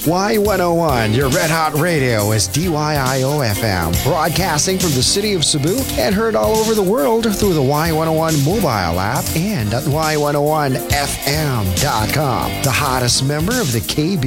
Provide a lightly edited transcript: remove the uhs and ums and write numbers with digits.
Y101, your red hot radio, is DYIO FM, broadcasting from the city of Cebu and heard all over the world through the Y101 mobile app and at Y101FM.com. The hottest member of the KB